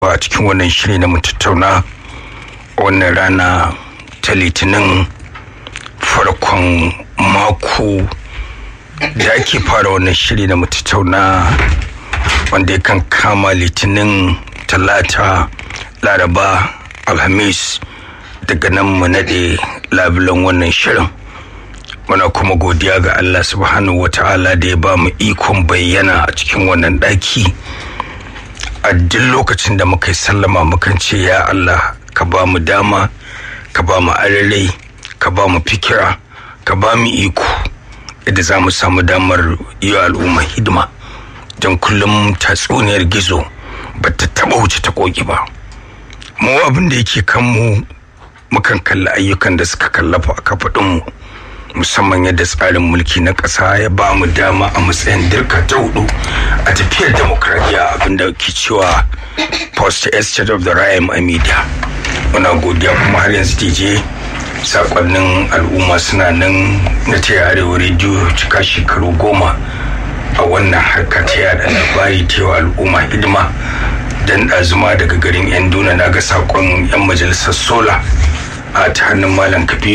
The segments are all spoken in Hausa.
a cikin wannan shiri na mu tattauna wannan rana ta litinin farkon mako da ake fara wannan shiri na mu tattauna wanda yakan kama litinin, talata, laraba, alhamis. Daga nan mu nade labulan wannan shirin. Muna kuma godiya ga Allah subhanahu wata'ala da ya ba mu ikon bayyana a cikin wannan daki. A duk lokacin da muka yi sallama mukan ce ya Allah ka ba mu dama, ka ba mu ararai, ka ba mu fikira, ka ba mu iko yadda za mu samu damar yi al'umma hidima. Don kullum tatsuniyar gizo ba ta taba wuce ta koki ba. Mu abin da yake kanmu mukan kalli ayyukan da suka kallafa a kafaɗinmu, musamman yadda tsarin mulki na ƙasa ya ba mu dama a matsayin dirka ta hudu a tafiyar demokradiyya, abinda ke cewa post estate of the rhyme a media. Muna godiya kuma har yanzu DJ sakonnin al'umma suna nan na taya Arewa rediyo cika shekaru 10 a wannan harka ta yada labari ta al'umma hidima. Dan ɗazuma daga garin yan duna na ga sakon yan majalisar sola a ta hannun malam kafi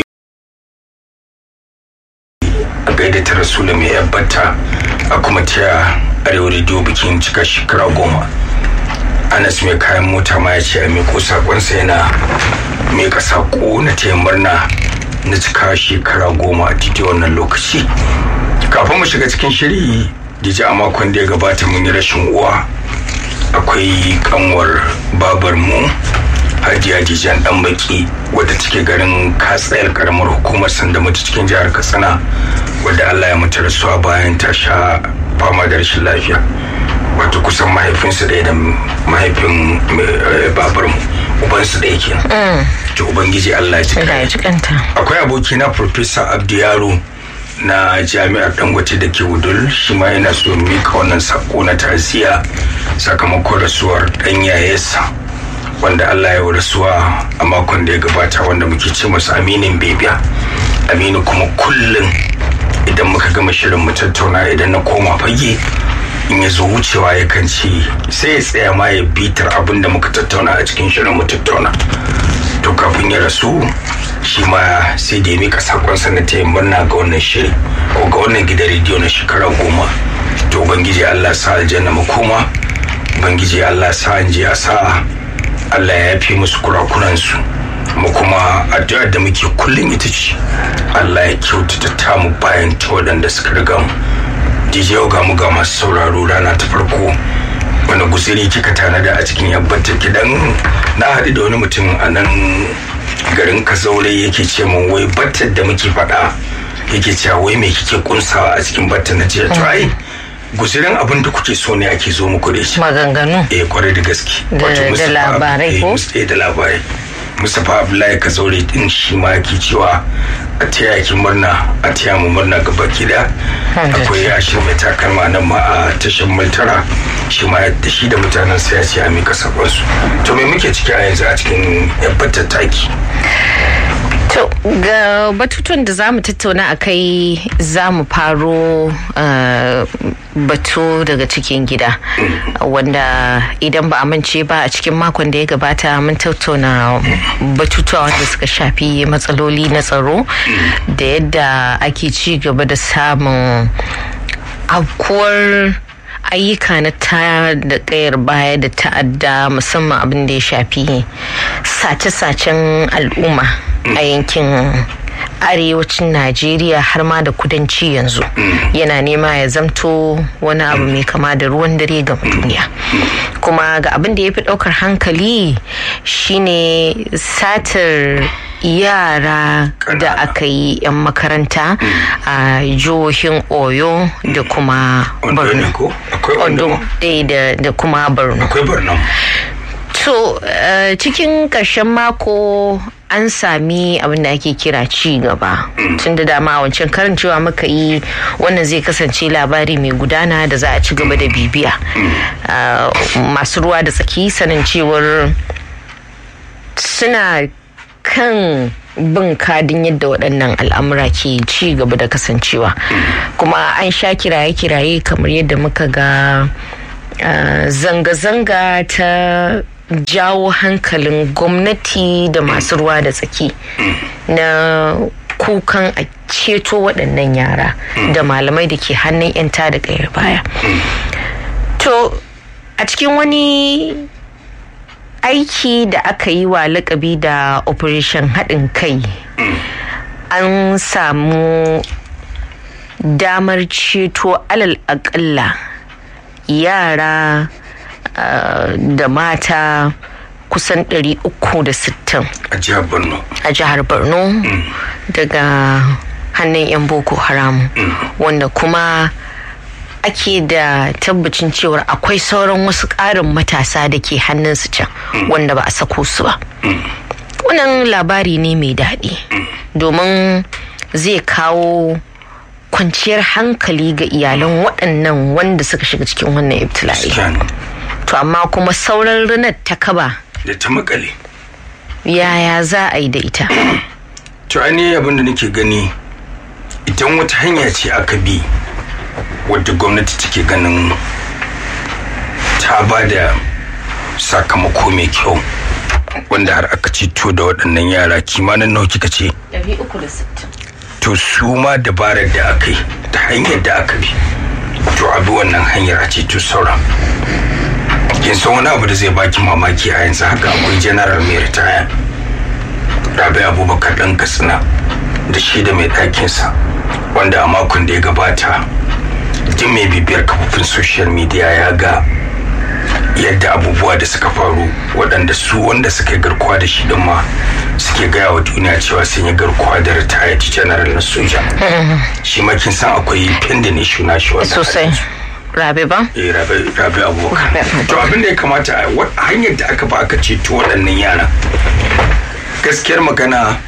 a gaida ta rasula mai yabbata a kuma taya Arewa rediyo bikin cika shekara 10. Anas mai kayan mota ma ya ce a miko sakonsa yana mika sako na taya murna na cika shekara 10 a titi wannan lokaci. Kafin mu shiga cikin shiri DJ, a makon da ya gabata mun yi rashin uwa. Akwai kanwar babar mu Hajiya Dijan dan baki wadda take garin Katsayar karamar hukumar Sanda mutu cikin jihar Katsina, wadda Allah ya mutu rasuwa bayan ta sha fama da rashin lafiya. Wato kusan mahaifinsu ɗaya da mahaifin babar mu, ubansu ɗaya kenan. To ubangiji Allah ya cikanta. Akwai abokina Professor Abdu Yaro na jami'ar Dangote da ke Wudul, shi ma yana so mika wannan sako na ta'aziyya sakamakon rasuwar dan yayesa wanda Allah ya rasuwa a makon da ya gabata, wanda muke ce masa Aminin Bebiya. Aminu kuma kullum idan muka gama shirin mu tattauna, idan na koma fage in ya zo wucewa yakan ce sai ya tsaya ma ya bitar abin da muka tattauna a cikin shirin mu tattauna. To kafin ya rasu shi ma sai da ya mika sakonsa na taya murna ga wannan shiri ko ga wannan gidan rediyo na shekara 10. To ubangiji Allah sa aljanna makoma, ubangiji Allah sa an je a sa Allah ya yafe musu kurakuransu. Mu kuma addu'ar da muke kullum ita ce Allah ya kyautata tamu bayan ta waɗanda suka riga mu. DJ ga mu ga masu sauraro rana ta farko, wani guzuri kika tanada a cikin yabbatar kidan. Na haɗu da wani mutum a nan garin Kazaure yake ce min wai battar da muke faɗa, yake cewa wai me kike kunsawa a cikin battar. Na ce to ai guzurin abin da kuke so ne ake zo muku da shi, maganganu kwarai da gaske, da labarai ko da labarai. Mustapha Abdullahi Kazaure din shi ma yake cewa a taya ki murna, a taya mu murna ga baki da. Akwai Ashir mai takalma nan ma a tashin Multara, shi ma da shi da mutanen sai ya ce a mika sakonsu. To me muke ciki a yanzu a cikin yabbatar taki? To ga batutun da za mu tattauna a kai, za mu faro batu daga cikin gida, wanda idan ba a mance ba a cikin makon da ya gabata mun tattauna batutuwa wanda suka shafi matsaloli na tsaro da yadda ake ci gaba da samun afkuwar ayyuka na ta da kayar baya da ta'adda, musamman abin da ya shafi sace-sacen al'umma a yankin arewacin Najeriya har ma da kudanci yanzu yana nema ya zamto wani abu mai kama da ruwan dare ga duniya. Kuma ga abin da ya fi ɗaukar hankali shine satar yara da aka yi 'yan makaranta a jihohin Oyo da kuma Borno. Ondo da kuma Borno. To cikin ƙarshen mako an sami abin da ake kira ci gaba, tun da dama wancan karancewa muka yi wannan zai kasance labari mai gudana da za a ci gaba da bibiya. Masu ruwa da tsaki sanin cewar suna kan bin kadin yadda waɗannan al'amura ke ci gaba da kasancewa, kuma an sha kiraye-kiraye kamar yadda muka ga zanga-zanga ta jawo hankalin gwamnati da masu ruwa da tsaki na kukan a ceto waɗannan yara da malamai da ke hannun 'yan tada kayar baya. To a cikin wani aiki da aka yi wa lakabi da operation haɗin kai an samu damar ceto alal aƙalla yara da mata kusan 360 a jihar Borno daga hannun 'yan Boko Haram, wanda kuma ake da tabbacin cewar akwai sauran wasu ƙarin matasa da ke hannunsu can wanda ba a sako su ba. Wannan labari ne mai daɗi domin zai kawo kwanciyar hankali ga iyalan waɗannan wanda suka shiga cikin wannan ibtila'i. To amma kuma sauran ranar ta kaba da ta makale, yaya za a yi da ita? To ainihin abin da nake gani, idan wata hanya ce aka bi wadda gwamnati take ganin ta ba da sakamako mai kyau, wanda har aka ceto da waɗannan yara kimanin nawa kika ce? 360. To su ma dabarar da aka yi ta hanyar da aka bi, to abi wannan hanyar a ceto sauran. Kin san wani abu da zai baki mamaki a yanzu haka, akwai general mai ritaya Rabi Abubakar ɗan Katsina da shi da mai ɗakinsa, wanda a makon da ya gabata duk mai bibiyar kafofin social media ya ga yadda abubuwa da suka faru, waɗanda su wanda suka yi garkuwa da shi din ma suke gaya wa duniya cewa sun yi garkuwa da retired general na soja. Shi ma kin san akwai pending issue na shi wannan sosai. Rabi ba? Rabi Abubakar. To abin da ya kamata hanyar da aka ba aka ceto waɗannan yara, gaskiyar magana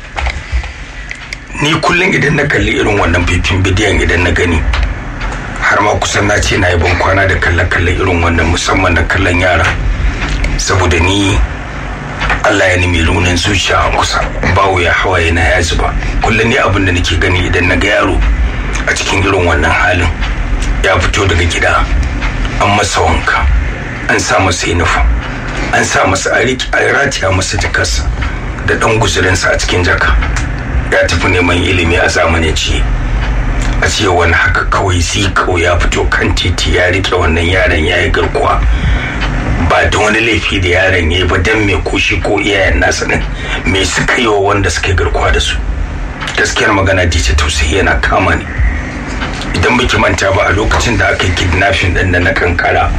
ni kullum idan na kalli irin wannan fifin bidiyon, idan na gani har ma kusan na ce na yi ban kwana da kalle-kalle irin wannan, musamman da kallon yara, saboda ni Allah ya nemi runin zuciya a kusa, bawo ya hawaye na ya zuba. Kullum ne abin da nake gani idan na ga yaro a cikin irin wannan halin, ya fito daga gida, an masa wanka, an sa masa yunifom, an sa masa a ratiya masa jakarsa da ɗan guzurinsa a cikin jaka, ya tafi neman ilimi a zamanance. A ce wani haka kawai zikau ya fito kan titi ya rike wannan yaron ya yi garkuwa, ba da wani laifi da yaron ya yi ba, dan me koshi ko iyayen nasa ɗin me suka yi wa wanda suka yi garkuwa da su. Gaskiyar magana dice tausayi yana kama ni. Idan baki manta ba, a lokacin da aka yi kidnapping ɗin na Kankara,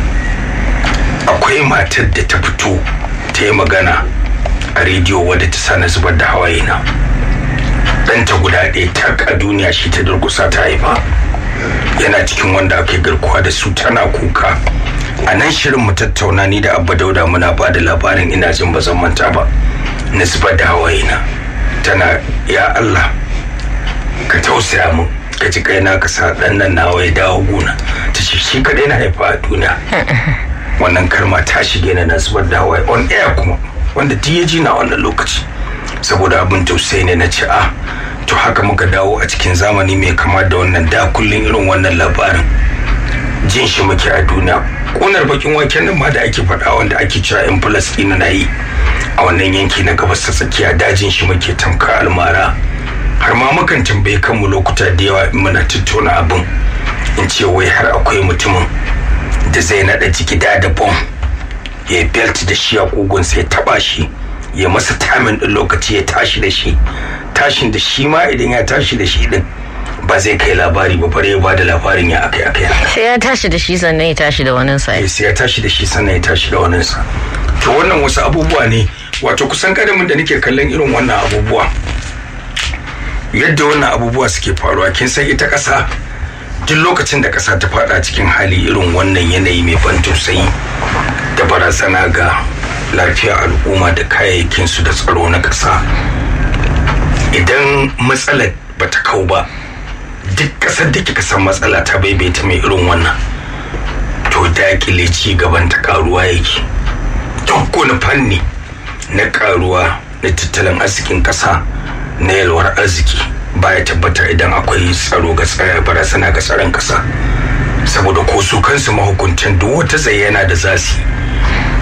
akwai matar da ta fito ta yi magana a rediyo wadda ta sa na zubar da hawaye na. Ɗanta guda ɗaya tak a duniya shi ta durkusa ta haifa, yana cikin wanda aka yi garkuwa da su, tana kuka. A nan shirin mu tattauna ni da Abba Dauda muna ba da labarin, ina jin ba zan manta ba, na zubar da hawaye na. Tana, ya Allah ka tausaya mun, ka ji kaina ka sa ɗan nan nawa ya dawo gona. Ta ce shi kaɗai na haifa a duniya. Wannan kalma ta shige na zubar da hawaye on air kuma, wanda duk ya ji na wannan lokaci, saboda abin tausayi ne. Na ce to haka muka dawo a cikin zamani mai kama da wannan, da kullum irin wannan labarin jin shi muke a duniya. Ƙunar bakin waken nan ma da ake faɗa, wanda ake cewa yan Falasɗina na yi a wannan yanki na gabas ta tsakiya, dajin shi muke tamka almara. Har ma mukan tambaye kanmu lokuta da yawa in muna tattauna abin, in ce wai har akwai mutumin da zai naɗa jigida da bom, ya belt da shi a ƙugunsa, ya taɓa shi, ya masa tamin ɗin lokaci, ya tashi da shi, tashin da shi ma idan ya tashi da shi ɗin ba zai kai labari ba, bare ya ba da labarin ya akai. Sai ya tashi da shi sannan ya tashi da waninsa. Sai ya tashi da shi sannan ya tashi da waninsa. To wannan wasu abubuwa ne, wato kusan kadamin da nake kallon irin wannan abubuwa, yadda wannan abubuwa suke faruwa. Kin san ita ƙasa, duk lokacin da ƙasa ta faɗa cikin hali irin wannan yanayi mai ban tausayi da barazana ga lafiyar al'umma da kayayyakin su da tsaro na ƙasa, idan matsalar ba ta kau ba, duk ƙasar da kika san matsala ta baibaita mai irin wannan, to daƙile ci gaban ta karuwa yake. Duk wani fanni na karuwa na tattalin arzikin ƙasa, na yalwar arziki, baya tabbata idan akwai tsaro ga barazana ga tsaron ƙasa. Saboda ko su kansu mahukuntan duk wata zayyana da zasu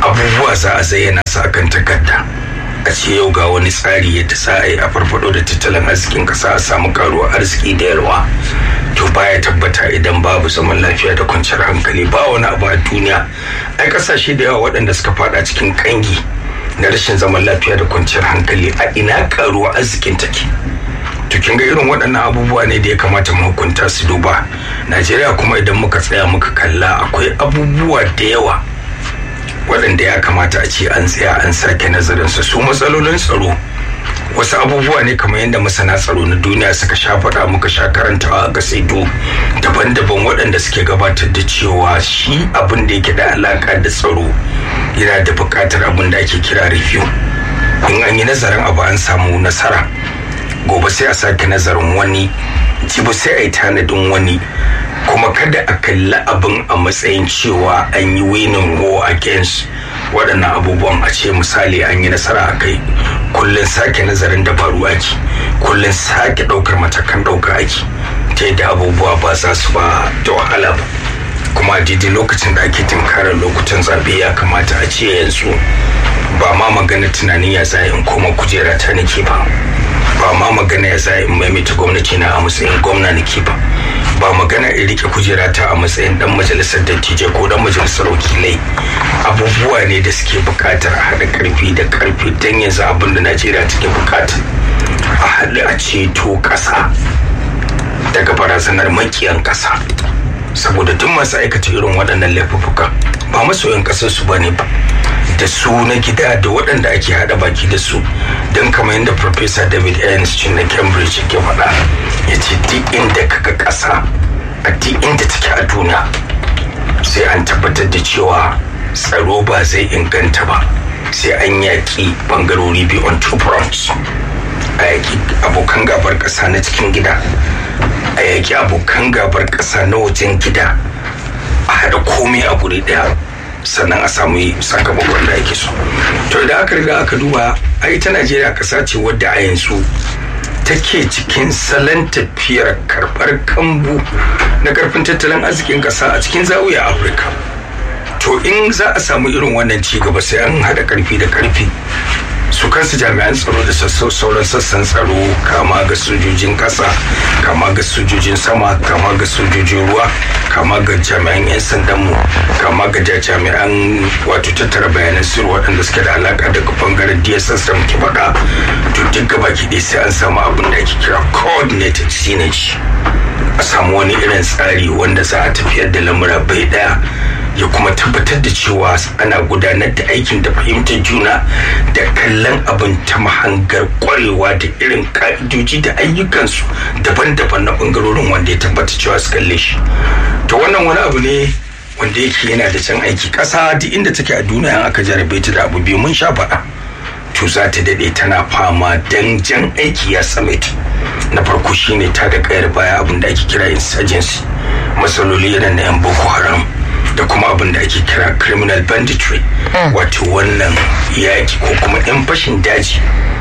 abubuwa za a zayyana su akan takarda a ce yau ga wani tsari yadda za a yi a farfado da tattalin arzikin kasa a samu karuwar arziki da yalwa, to baya tabbata idan babu zaman lafiya da kwanciyar hankali. Ba wani abu a duniya, ai kasashe da yawa waɗanda suka fada cikin kangi na rashin zaman lafiya da kwanciyar hankali, a ina karuwar arzikin take? To kin ga irin waɗannan abubuwa ne da ya kamata mu hukunta su duba. Najeriya kuma idan muka tsaya muka kalla, akwai abubuwa da yawa waɗanda ya kamata a ce an tsaya an sake nazarin su. Matsalolin tsaro wasu abubuwa ne kamar yadda masana tsaro na duniya suka sha faɗa, muka sha karantawa a kasaido daban-daban waɗanda suke gabatar da cewa shi abin da yake da alaka da tsaro yana da buƙatar abin da ake kira review. In an yi nazarin abu an samu nasara, gobe sai a sake nazarin wani, jibi sai a yi tanadin wani, kuma kada a kalli abin a matsayin cewa an yi winning war against waɗannan abubuwan. A ce misali an yi nasara a kai, kullum sake nazarin dabaru ake, kullum sake ɗaukar matakan ɗauka ake, ta yadda abubuwa ba za su ba da wahala ba. Kuma daidai lokacin da ake tunkarar lokutan zaɓe ya kamata a ce yanzu ba ma magana tunanin ya za in koma kujera ta nake ba ma magana ya za in maimaita gwamnati na a matsayin gwamna nake ba magana in rike kujera ta a matsayin dan majalisar dattijai ko dan majalisar wakilai. Abubuwa ne da suke bukatar a haɗa karfi da karfi don yanzu abin da Najeriya take bukata a haɗu a ceto ƙasa daga barazanar makiyan ƙasa, saboda duk masu aikata irin waɗannan laifuffuka ba masoyan ƙasar su bane ba, da su na gida da waɗanda ake haɗa baki da su. Don kamar yadda Professor David Einstein na Cambridge ke faɗa, ya ce duk inda kaga ƙasa a duk inda take a duniya sai an tabbatar da cewa tsaro ba zai inganta ba sai an yaƙi bangarori biyu on two fronts. A yaƙi abokan gabar ƙasa na cikin gida, a yaƙi abokan gabar ƙasa na wajen gida, a haɗa komai a guri ɗaya, sannan a samu sakamakon da ake so. To da aka riga aka duba, ai ta Najeriya ƙasa ce wadda a yanzu take cikin salon tafiyar karɓar kambu na karfin tattalin arzikin ƙasa a cikin zawiya Afirka. To in za a samu irin wannan ci gaba sai an haɗa ƙarfi da ƙarfi, su kansu jami'an tsaro da sauran sassan tsaro, kama ga sojojin ƙasa, kama ga sojojin sama, kama ga sojojin ruwa, kama ga jami'an 'yan sandanmu, kama ga jami'an wato tattara bayanan sirri waɗanda suke da alaƙa daga bangaren DSS da muke faɗa. To duk gaba ki sai an samu abin da ake kira coordinated synergy, a samu wani irin tsari wanda za a tafiyar da lamura bai ɗaya, ya kuma tabbatar da cewa ana gudanar da aikin da fahimtar juna da kallon abin ta mahangar kwarewa da irin ka'idoji da ayyukansu daban-daban na bangarorin wanda ya tabbata cewa su kalle shi. To wannan wani abu ne wanda yake yana da can aiki. Ƙasa duk inda take a duniya aka jarabe ta da abu biyu mun sha faɗa, to za ta daɗe tana fama dan jan aiki ya same ta. Na farko shine ta da kayar baya, abin da ake kira insurgency, matsaloli irin na 'yan Boko Haram, da kuma abin da ake kira criminal banditry, wato wannan yaki ko kuma 'yan fashin daji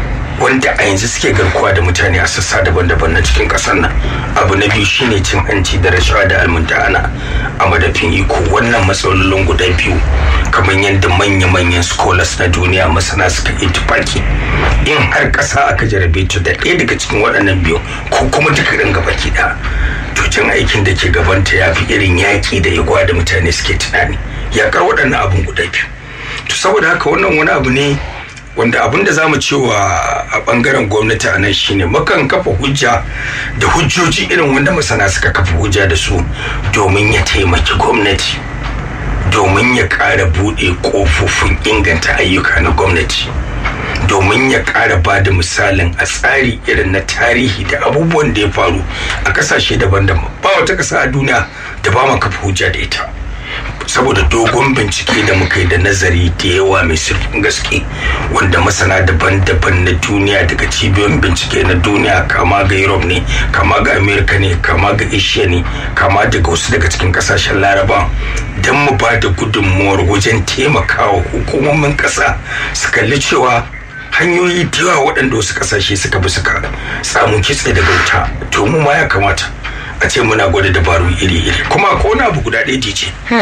wanda a yanzu suke garkuwa da mutane a sassa daban-daban na cikin ƙasar nan. Abu na biyu shine cin hanci da rashawa da almundana a madafin iko. Wannan matsalolin guda biyu, kamar yadda manya-manyan scholars na duniya masana suka yi tufaki, in har ƙasa aka jarabe ta da ɗaya daga cikin waɗannan biyu ko kuma duka ɗin gaba ki ɗaya, to cin aikin da ke gabanta ya fi irin yaƙi da igwa da mutane suke tunani, yaƙar waɗannan abin guda biyu. To saboda haka wannan wani abu ne wanda abin da za mu cewa a bangaren gwamnati a nan shine mukan kafa hujja da hujjoji irin wanda masana suka kafa hujja da su domin ya taimaki gwamnati, domin ya ƙara buɗe ƙofofin inganta ayyuka na gwamnati, domin ya ƙara ba da misalin a tsari irin na tarihi da abubuwan da ya faru a ƙasashe daban-daban. Ba wata ƙasa a duniya da ba mu kafa hujja da ita, saboda dogon bincike da muka yi da nazari da yawa mai sirrin gaske wanda masana daban-daban na duniya daga cibiyoyin bincike na duniya, kama ga Europe ne, kama ga America ne, kama ga Asia ne, kama daga wasu daga cikin kasashen Laraba, don mu ba da gudunmuwar wajen taimakawa hukumomin ƙasa su kalli cewa hanyoyi da yawa waɗanda wasu ƙasashe suka bi suka samu kitse daga wuta, to mu ma ya kamata a ce muna gwada dabaru iri-iri. Kuma ko na abu guda ɗaya ce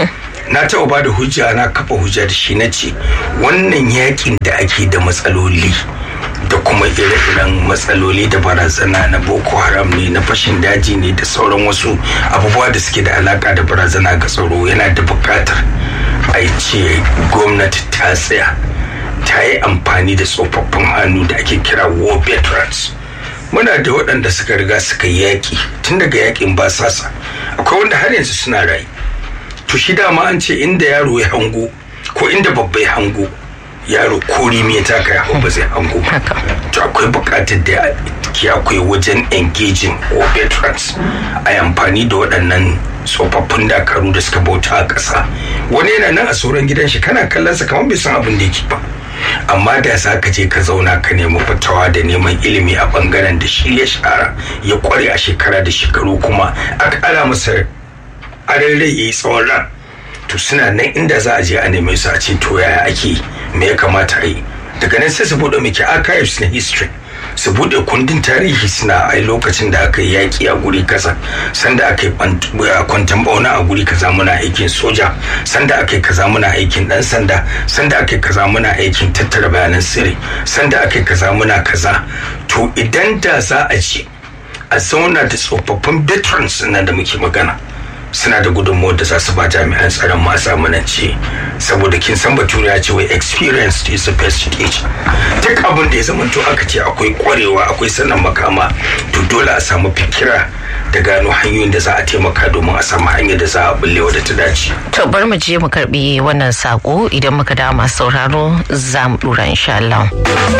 na taɓa ba da hujja, na kafa hujja da shi, na ce wannan yakin da ake da matsaloli da kuma ire-iren matsaloli da barazana na boko haram ne, na fashin daji ne, da sauran wasu abubuwa da suke da alaka da barazana ga tsaro, yana da bukatar a ce gwamnati ta tsaya ta yi amfani da tsofaffin hannu da ake kira war veterans. Muna da waɗanda suka riga suka yi yaƙi tun daga yaƙin basasa, akwai wanda har yanzu suna rayu. To shi dama an ce inda yaro ya hango ko inda babba ya hango, yaro ko rimi ya taka ya hau ba zai hango ba. To akwai buƙatar da ke akwai wajen engaging war veterans, a yi amfani da waɗannan tsofaffin dakaru da suka bauta a ƙasa. Wani yana nan a sauran gidan shi, kana kallon sa kamar bai san abin da yake ba, amma da za ka je ka zauna ka nemi fitawa da neman ilimi a bangaren da shi ya shara ya kware a shekara da shekaru, kuma aka ƙara masa aran rai ya yi tsawon ran, to suna nan inda za a je a neme su a ce to yaya ake, me ya kamata a yi. Daga nan sai su buɗe miki archives na history, su buɗe kundin tarihi, suna ai lokacin da aka yi yaƙi a guri kaza, sanda aka yi kwantan bauna a guri kaza muna aikin soja, sanda aka yi kaza muna aikin ɗan sanda, sanda aka yi kaza muna aikin tattara bayanan sirri, sanda aka yi kaza muna kaza. To idan da za a ce a zauna da tsofaffin veterans nan da muke magana, suna da gudunmawar da za su ba jami'an tsaron masu amanance, saboda kin san bature ya ce wai experience is the best teacher. Duk abin da ya zamanto aka ce akwai kwarewa, akwai sanin makama, to dole a samu fikira da gano hanyoyin da za a taimaka domin a samu hanyar da za a bullewa da ta dace. To bari mu je mu karbi wannan sako, idan muka da masu sauraro za mu dura insha Allah.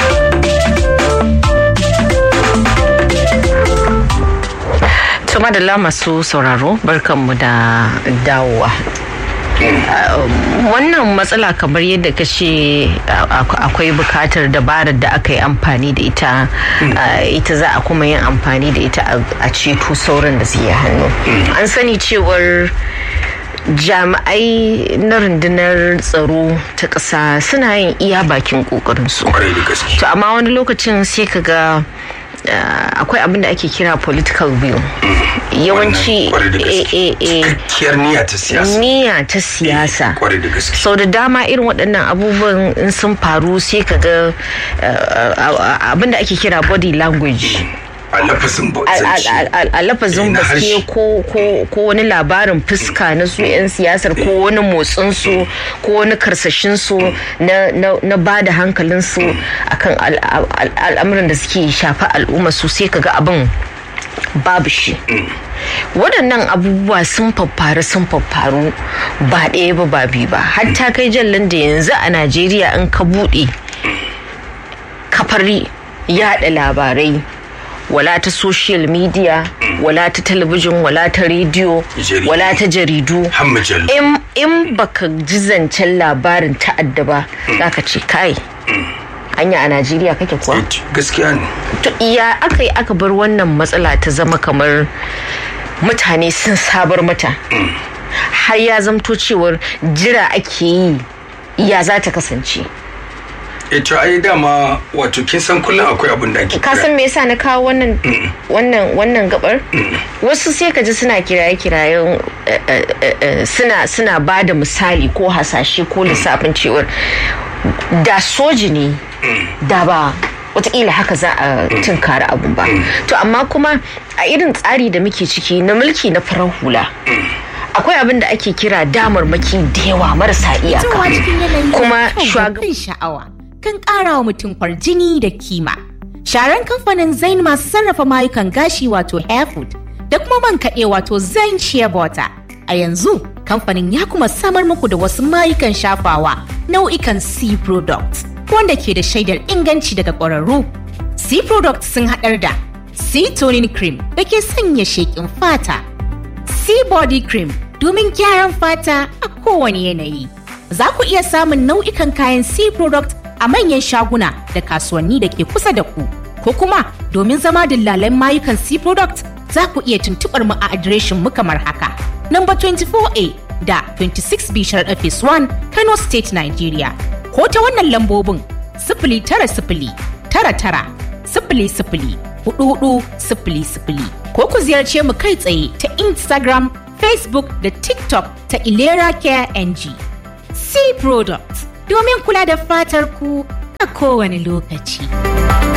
Madalla masu sauraro, barkanmu da dawowa. Wannan matsala kamar yadda ka ce akwai bukatar dabarar da aka yi amfani da ita za a kuma yin amfani da ita a ceto sauran da suke hannu. An sani cewar jami'ai na rundunar tsaro ta ƙasa suna yin iya bakin ƙoƙarinsu. To amma wani lokacin sai ka ga akwai abin da ake kira political view. Yawanci niyya ta siyasa. Sau da dama irin waɗannan abubuwan in sun faru sai ka ga abin da ake kira body language. A lafazin baske ko wani labarin fuska na su 'yan siyasar, ko wani motsinsu ko wani karsashinsu na ba da hankalinsu akan al'amuran da suke shafa al'umma su, sai kaga abin babu shi. Waɗannan abubuwa sun faffaru ba ɗaya ba ba biyu ba, hatta kai jallan da yanzu a Najeriya in ka buɗe kafari yaɗa labarai, wala ta social media, wala ta talabijin, wala ta rediyo, wala ta jaridu, in baka ji zancen labarin ta'adda ba za ka ce kai hanya a Najeriya kake kuwa? Gaskiya ne. To iya aka bar wannan matsala ta zama kamar mutane sun sabar mata, har ya zamto cewar jira ake yi ya za ta kasance. To ai dama wato kin san kullum akwai abin da ake. Ka san me yasa na kawo wannan gabar? Wasu sai ka ji suna kirayen suna ba da misali ko hasashe ko lissafin cewar da soji ne da ba wataƙila haka za a tunkari abun ba. To amma kuma a irin tsari da muke ciki na mulki na farar hula, akwai abin da ake kira damarmaki da yawa marasa iyaka, kuma shugaban sha'awa kan ƙara wa mutum kwarjini da kima. Sharan kamfanin Zain masu sarrafa mayukan gashi wato Hairfood da kuma man kaɗe wato Zain Shea Butter. A yanzu kamfanin ya kuma samar muku da wasu mayukan shafawa nau'ikan C products wanda ke da shaidar inganci daga ƙwararru. C products sun haɗar da C toning cream da ke sanya sheƙin fata, C body cream domin gyaran fata a kowane yanayi. Za ku iya samun nau'ikan kayan C product a manyan shaguna da kasuwanni da ke kusa da ku, ko kuma domin zama dillalan mayukan C product za ku iya tuntuɓar mu a adireshin mu kamar haka. Number 24A da 26B Sharaɗa Phase 1 Kano State, Nigeria. Ko ta wannan lambobin 0909900004400 ko ku ziyarce mu kai tsaye ta Instagram, Facebook da TikTok ta Ilera Care NG. C Products domin kula da fatar ku a kowane lokaci.